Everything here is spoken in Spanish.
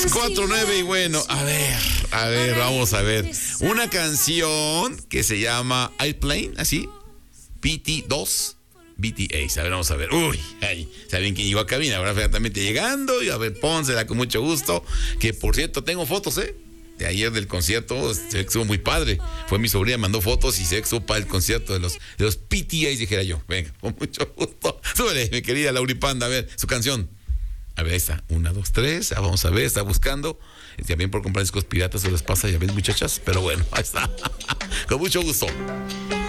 4:09 y bueno, a ver, vamos a ver. Una canción que se llama Airplane, así, PT2, BTS. A ver, vamos a ver. Uy, ahí, ¿saben quién llegó a cabina? Ahora perfectamente llegando y a ver, pónsela con mucho gusto. Que por cierto, tengo fotos, de ayer del concierto, se ve que estuvo muy padre. Fue mi sobrina, mandó fotos y se ve que estuvo para el concierto de los PTAs, dijera yo. Venga, con mucho gusto. Súbele, mi querida Lauripanda, a ver, su canción. A ver, ahí está, 1, 2, 3, vamos a ver, está buscando. Ya bien por comprar discos piratas se les pasa, ya ven, muchachas, pero bueno, ahí está. Con mucho gusto.